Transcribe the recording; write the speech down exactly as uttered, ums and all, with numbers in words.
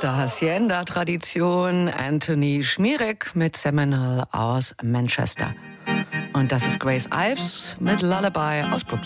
der Hacienda-Tradition Anthony Schmierek mit Seminole aus Manchester. Und das ist Grace Ives mit Lullaby aus Brooklyn.